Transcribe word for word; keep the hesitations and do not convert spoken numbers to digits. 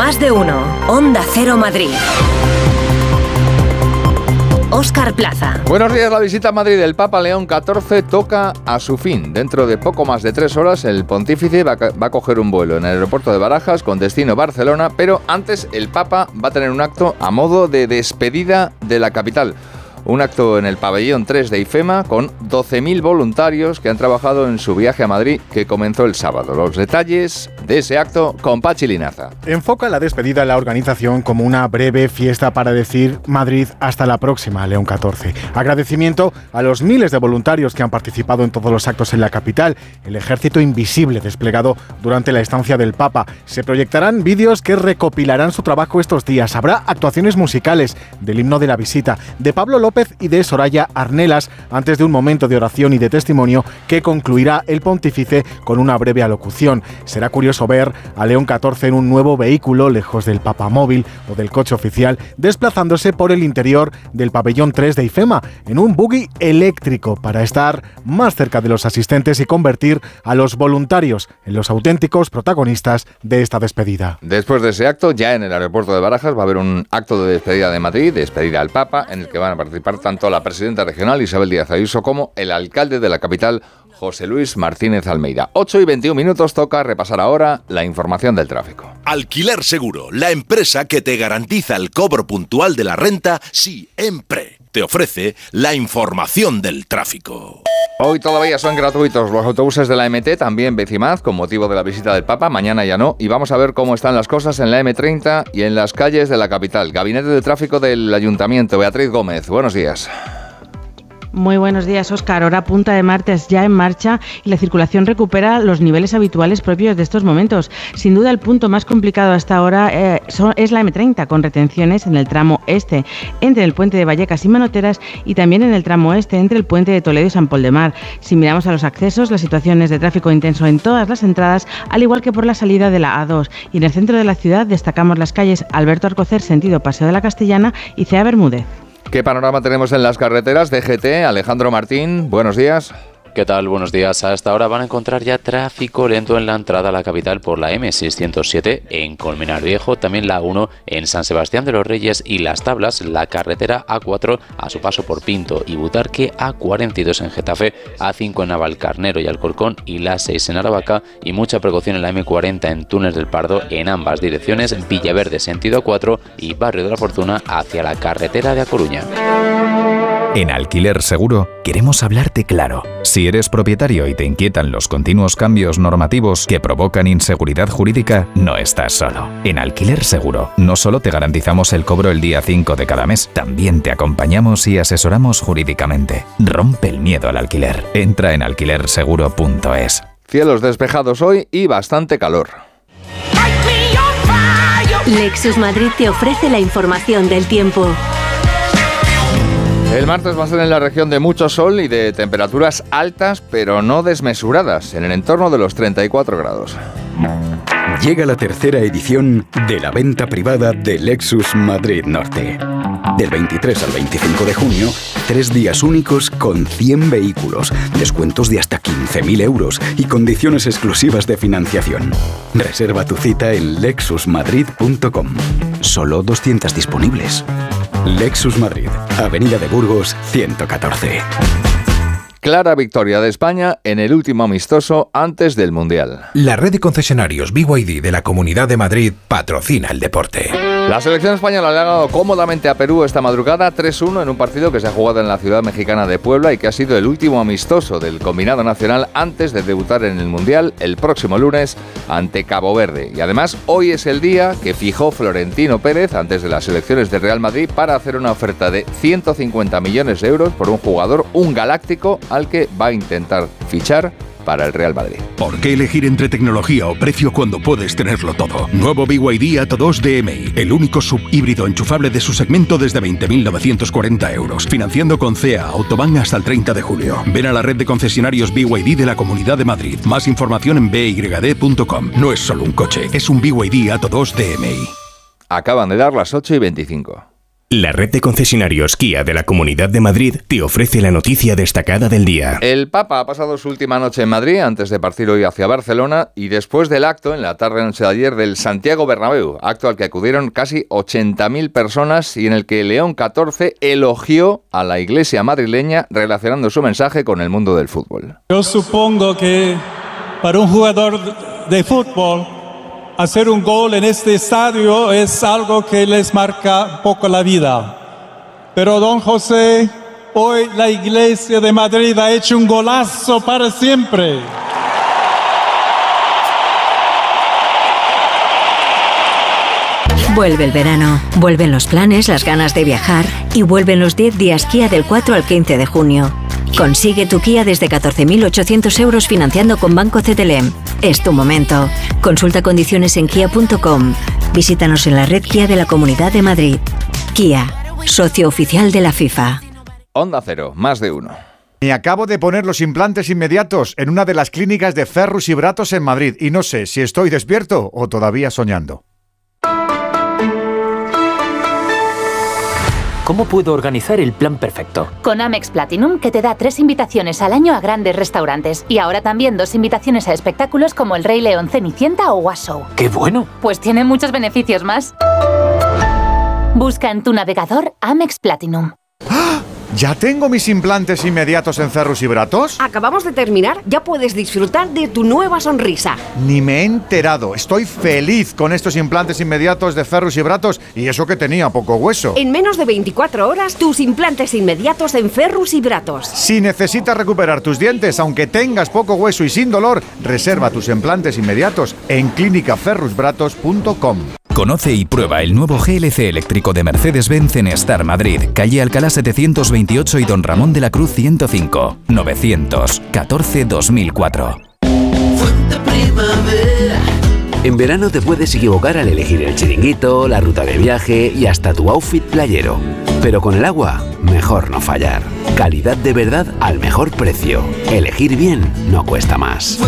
Más de uno. Onda Cero Madrid. Óscar Plaza. Buenos días. La visita a Madrid del Papa León catorce toca a su fin. Dentro de poco más de tres horas el pontífice va a, va a coger un vuelo en el aeropuerto de Barajas con destino Barcelona, pero antes el Papa va a tener un acto a modo de despedida de la capital. Un acto en el pabellón tres de IFEMA con doce mil voluntarios que han trabajado en su viaje a Madrid que comenzó el sábado. Los detalles de ese acto con Pachi Linaza. Enfoca la despedida de la organización como una breve fiesta para decir Madrid hasta la próxima, León catorce. Agradecimiento a los miles de voluntarios que han participado en todos los actos en la capital, el ejército invisible desplegado durante la estancia del Papa. Se proyectarán vídeos que recopilarán su trabajo estos días. Habrá actuaciones musicales del himno de la visita, de Pablo López y de Soraya Arnelas, antes de un momento de oración y de testimonio que concluirá el pontífice con una breve alocución. Será curioso ver a León catorce en un nuevo vehículo, lejos del papamóvil o del coche oficial, desplazándose por el interior del pabellón tres de IFEMA, en un buggy eléctrico, para estar más cerca de los asistentes y convertir a los voluntarios en los auténticos protagonistas de esta despedida. Después de ese acto, ya en el aeropuerto de Barajas va a haber un acto de despedida de Madrid, despedida al Papa, en el que van a participar tanto la presidenta regional Isabel Díaz Ayuso como el alcalde de la capital José Luis Martínez Almeida. ocho y veintiún minutos, toca repasar ahora la información del tráfico. Alquiler Seguro, la empresa que te garantiza el cobro puntual de la renta siempre. Te ofrece la información del tráfico. Hoy todavía son gratuitos los autobuses de la M T, también Becimaz, con motivo de la visita del Papa, mañana ya no, y vamos a ver cómo están las cosas en la M treinta y en las calles de la capital. Gabinete de Tráfico del Ayuntamiento, Beatriz Gómez, buenos días. Muy buenos días, Óscar. Hora punta de martes ya en marcha y la circulación recupera los niveles habituales propios de estos momentos. Sin duda el punto más complicado hasta ahora eh, son, es la M treinta, con retenciones en el tramo este, entre el puente de Vallecas y Manoteras, y también en el tramo este, entre el puente de Toledo y San Pol de Mar. Si miramos a los accesos, la situación es de tráfico intenso en todas las entradas, al igual que por la salida de la A dos. Y en el centro de la ciudad destacamos las calles Alberto Alcocer, sentido Paseo de la Castellana, y C A Bermúdez. ¿Qué panorama tenemos en las carreteras? D G T, Alejandro Martín, buenos días. ¿Qué tal? Buenos días. A esta hora van a encontrar ya tráfico lento en la entrada a la capital por la M seiscientos siete en Colmenar Viejo, también la A uno en San Sebastián de los Reyes y Las Tablas, la carretera A cuatro a su paso por Pinto y Butarque, A cuarenta y dos en Getafe, A cinco en Navalcarnero y Alcorcón y la A seis en Aravaca, y mucha precaución en la M cuarenta en Túnez del Pardo en ambas direcciones, Villaverde sentido A cuatro y Barrio de la Fortuna hacia la carretera de A Coruña. En Alquiler Seguro queremos hablarte claro. Si eres propietario y te inquietan los continuos cambios normativos que provocan inseguridad jurídica, no estás solo. En Alquiler Seguro no solo te garantizamos el cobro el día cinco de cada mes, también te acompañamos y asesoramos jurídicamente. Rompe el miedo al alquiler. Entra en alquiler seguro punto es. Cielos despejados hoy y bastante calor. Lexus Madrid te ofrece la información del tiempo. El martes va a ser en la región de mucho sol y de temperaturas altas, pero no desmesuradas, en el entorno de los treinta y cuatro grados. Llega la tercera edición de la venta privada de Lexus Madrid Norte. Del veintitrés al veinticinco de junio, tres días únicos con cien vehículos, descuentos de hasta quince mil euros y condiciones exclusivas de financiación. Reserva tu cita en lexus madrid punto com. Solo doscientas disponibles. Lexus Madrid, Avenida de Burgos, ciento catorce. Clara victoria de España en el último amistoso antes del Mundial. La red de concesionarios B Y D de la Comunidad de Madrid patrocina el deporte. La selección española le ha ganado cómodamente a Perú esta madrugada tres uno en un partido que se ha jugado en la ciudad mexicana de Puebla y que ha sido el último amistoso del combinado nacional antes de debutar en el Mundial el próximo lunes ante Cabo Verde. Y además hoy es el día que fijó Florentino Pérez antes de las elecciones de Real Madrid para hacer una oferta de ciento cincuenta millones de euros por un jugador, un galáctico, al que va a intentar fichar para el Real Madrid. ¿Por qué elegir entre tecnología o precio cuando puedes tenerlo todo? Nuevo B Y D Atto dos D M I, el único subhíbrido enchufable de su segmento desde veinte mil novecientos cuarenta euros. Financiando con C E A Autobahn hasta el treinta de julio. Ven a la red de concesionarios B Y D de la Comunidad de Madrid. Más información en b y d punto com. No es solo un coche, es un B Y D Atto dos D M I. Acaban de dar las ocho y veinticinco. La red de concesionarios Kia de la Comunidad de Madrid te ofrece la noticia destacada del día. El Papa ha pasado su última noche en Madrid antes de partir hoy hacia Barcelona y después del acto, en la tarde-noche de ayer, del Santiago Bernabéu, acto al que acudieron casi ochenta mil personas y en el que León catorce elogió a la Iglesia madrileña relacionando su mensaje con el mundo del fútbol. Yo supongo que para un jugador de fútbol hacer un gol en este estadio es algo que les marca un poco la vida. Pero don José, hoy la Iglesia de Madrid ha hecho un golazo para siempre. Vuelve el verano, vuelven los planes, las ganas de viajar y vuelven los diez días Kia del cuatro al quince de junio. Consigue tu Kia desde catorce mil ochocientos euros financiando con Banco C T L M. Es tu momento. Consulta condiciones en kia punto com. Visítanos en la red Kia de la Comunidad de Madrid. Kia, socio oficial de la FIFA. Onda Cero, más de uno. Me acabo de poner los implantes inmediatos en una de las clínicas de Ferrus y Bratos en Madrid y no sé si estoy despierto o todavía soñando. ¿Cómo puedo organizar el plan perfecto? Con Amex Platinum, que te da tres invitaciones al año a grandes restaurantes. Y ahora también dos invitaciones a espectáculos como El Rey León, Cenicienta o What Show. ¡Qué bueno! Pues tiene muchos beneficios más. Busca en tu navegador Amex Platinum. ¡Ah! ¿Ya tengo mis implantes inmediatos en Ferrus y Bratos? Acabamos de terminar, ya puedes disfrutar de tu nueva sonrisa. Ni me he enterado. Estoy feliz con estos implantes inmediatos de Ferrus y Bratos y eso que tenía poco hueso. En menos de veinticuatro horas, tus implantes inmediatos en Ferrus y Bratos. Si necesitas recuperar tus dientes, aunque tengas poco hueso y sin dolor, reserva tus implantes inmediatos en clínica ferrus bratos punto com. Conoce y prueba el nuevo G L C eléctrico de Mercedes-Benz en Star Madrid, calle Alcalá setecientos veintiocho y Don Ramón de la Cruz ciento cinco, novecientos catorce dos mil cuatro. En verano te puedes equivocar al elegir el chiringuito, la ruta de viaje y hasta tu outfit playero. Pero con el agua, mejor no fallar. Calidad de verdad al mejor precio. Elegir bien no cuesta más.